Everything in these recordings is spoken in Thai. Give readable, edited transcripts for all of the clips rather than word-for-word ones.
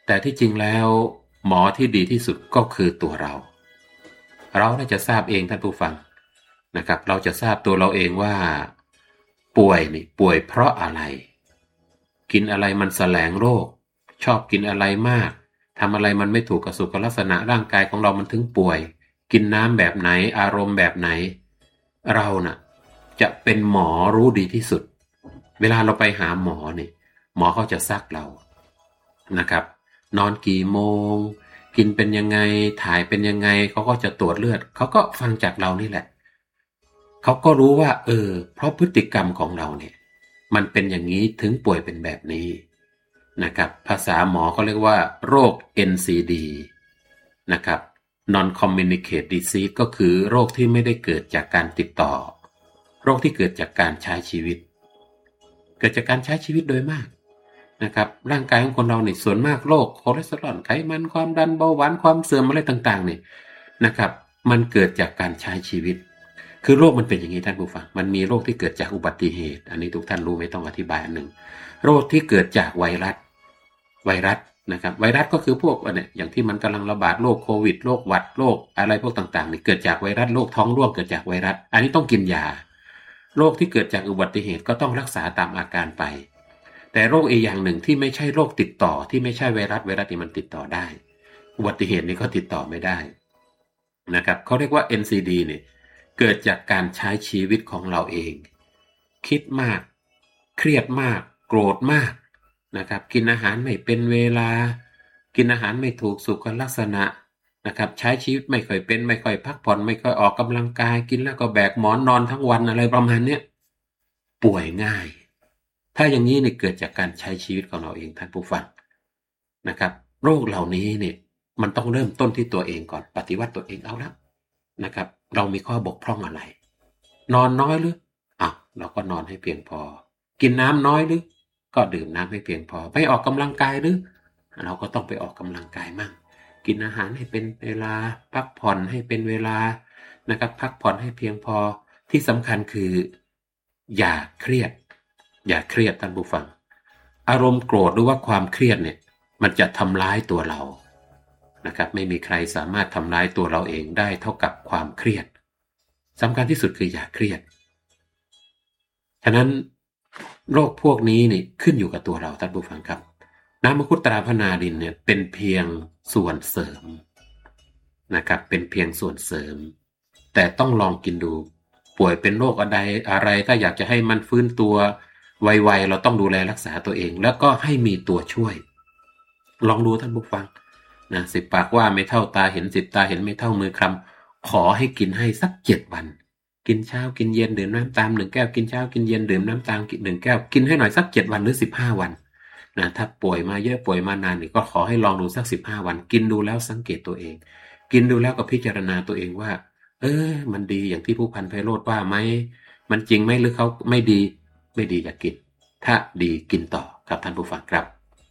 แต่ที่จริงแล้วหมอที่ดีที่สุดก็คือตัวเราน่าจะทราบเองท่านผู้ฟังนะครับเราจะทราบตัวเราเองว่าป่วยเพราะอะไรกินอะไรมันแสลงโรคชอบกินอะไรมากทำอะไรมันไม่ถูกกับสุขลักษณะร่างกายของเรามันถึงป่วยกินน้ำแบบไหนอารมณ์แบบไหนเราน่ะจะเป็นหมอรู้ดีที่สุดเวลาเราไปหาหมอนี่หมอเขาจะซักเรานะครับนอนกี่โมงกินเป็นยังไงถ่ายเป็นยังไงเขาก็จะตรวจเลือดเขาก็ฟังจากเรานี่แหละเขาก็รู้ว่าเพราะพฤติกรรมของเราเนี่ยมันเป็นอย่างนี้ถึงป่วยเป็นแบบนี้นะครับภาษาหมอเขาเรียกว่าโรค NCD นะครับ Non Communicable Disease ก็คือโรคที่ไม่ได้เกิดจากการติดต่อโรคที่เกิดจากการใช้ชีวิตเกิดจากการใช้ชีวิตโดยมากนะครับร่างกายของคนเราเนี่ยส่วนมากโรคคอเลสเตอรอลไขมันความดันเบาหวานความเสื่อมอะไรต่างๆเนี่ยนะครับมันเกิดจากการใช้ชีวิตคือโรคมันเป็นอย่างนี้ท่านผู้ฟังมันมีโรคที่เกิดจากอุบัติเหตุอันนี้ทุกท่านรู้ไม่ต้องอธิบายอันหนึ่งโรคที่เกิดจากไวรัสนะครับไวรัสก็คือพวกเนี่ยอย่างที่มันกำลังระบาดโรคโควิดโรคหวัดโรคอะไรพวกต่างๆนี่เกิดจากไวรัสโรคท้องร่วงเกิดจากไวรัสอันนี้ต้องกินยาโรคที่เกิดจากอุบัติเหตุก็ต้องรักษาตามอาการไปแต่โรคอีกอย่างหนึ่งที่ไม่ใช่โรคติดต่อที่ไม่ใช่ไวรัสนี่มันติดต่อได้อุบัติเหตุนี่ก็ติดต่อไม่ได้นะครับเขาเรียกว่า NCD เนี่ยเกิดจากการใช้ชีวิตของเราเองคิดมากเครียดมากโกรธมากนะครับกินอาหารไม่เป็นเวลากินอาหารไม่ถูกสุขลักษณะนะครับใช้ชีวิตไม่ค่อยเป็นไม่ค่อยพักผ่อนไม่ค่อยออกกำลังกายกินแล้วก็แบกหมอนนอนทั้งวันอะไรประมาณนี้ป่วยง่ายถ้าอย่างนี้เนี่ยเกิดจากการใช้ชีวิตของเราเองท่านผู้ฟังนะครับโรคเหล่านี้เนี่ยมันต้องเริ่มต้นที่ตัวเองก่อนปฏิวัติตัวเองเอาละนะครับเรามีข้อบกพร่องอะไรนอนน้อยหรือเราก็นอนให้เพียงพอกินน้ำน้อยหรือก็ดื่มน้ำให้เพียงพอไปออกกำลังกายหรือเราก็ต้องไปออกกำลังกายมั่งกินอาหารให้เป็นเวลาพักผ่อนให้เป็นเวลานะครับพักผ่อนให้เพียงพอที่สำคัญคืออย่าเครียดท่านผู้ฟังอารมณ์โกรธหรือว่าความเครียดเนี่ยมันจะทำร้ายตัวเรานะครับไม่มีใครสามารถทำร้ายตัวเราเองได้เท่ากับความเครียดสำคัญที่สุดคืออย่าเครียดฉะนั้นโรคพวกนี้นี่ขึ้นอยู่กับตัวเราท่านผู้ฟังครับน้ำมังคุดตราพนาดินเนี่ยเป็นเพียงส่วนเสริมนะครับเป็นเพียงส่วนเสริมแต่ต้องลองกินดูป่วยเป็นโรคอะไรถ้าอยากจะให้มันฟื้นตัวไวๆเราต้องดูแลรักษาตัวเองแล้วก็ให้มีตัวช่วยลองดูท่านผู้ฟังนะ10 ปากว่าไม่เท่าตาเห็น10 ตาเห็นไม่เท่ามือคำขอให้กินให้สัก7 วันกินเช้ากินเย็นดื่มน้ำตาม1 แก้วกินเช้ากินเย็นดื่มน้ำตาม1 แก้วกินให้หน่อยสัก7 วันหรือ15 วันนะถ้าป่วยมาเยอะป่วยมานานนี่ก็ขอให้ลองดูสัก15 วันกินดูแล้วสังเกตตัวเองกินดูแล้วก็พิจารณาตัวเองว่ามันดีอย่างที่ผู้พันไพโรจน์ว่าไหมมันจริงไหมหรือเขาไม่ดีอย่ากินถ้าดีกินต่อครับท่านผู้ฟังครับ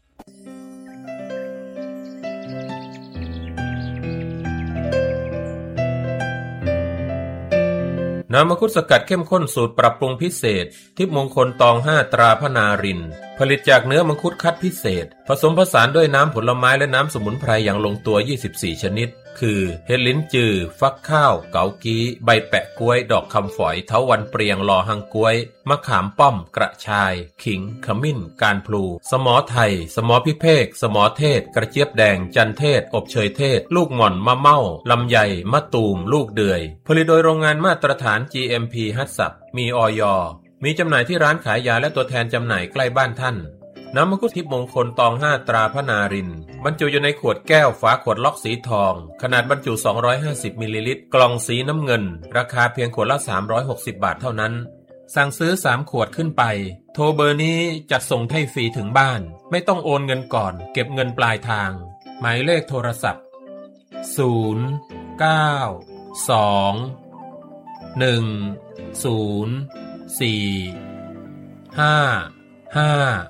น้ำมังคุดสกัดเข้มข้นสูตรปรับปรุงพิเศษทิพย์มงคลตอง5ตราพนารินผลิตจากเนื้อมังคุดคัดพิเศษผสมผสานด้วยน้ำผลไม้และน้ำสมุนไพรอย่างลงตัว24ชนิดคือเห็ดลิ้นจือฟักข้าวเกากี้ใบแปะกล้วยดอกคำฝอยเถาวัลย์เปรียงลอหังกล้วยมะขามป้อมกระชายขิงขมิ้นการพลูสมอไทยสมอพิเภกสมอเทศกระเจี๊ยบแดงจันเทศอบเชยเทศลูกหม่อนมะเม่าลำไยมะตูมลูกเดือยผลิตโดยโรงงานมาตรฐาน GMP ฮัตสับมีอย.มีจำหน่ายที่ร้านขายยาและตัวแทนจำหน่ายใกล้บ้านท่านน้ำมังคุดทิพย์มงคลตอง5ตราพนารินบรรจุอยู่ในขวดแก้วฝาขวดล็อกสีทองขนาดบรรจุ250มิลลิลิตรกล่องสีน้ำเงินราคาเพียงขวดละ360 บาทเท่านั้นสั่งซื้อ3 ขวดขึ้นไปโทรเบอร์นี้จัดส่งให้ฟรีถึงบ้านไม่ต้องโอนเงินก่อนเก็บเงินปลายทางหมายเลขโทรศัพท์0 9 2 1 0 4 5 5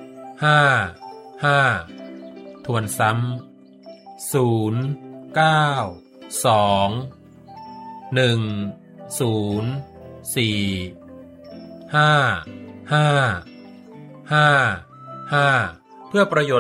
5 ทวนซ้ำ0 9 2 1 0 4 5 5 5 5เพื่อประโยชน์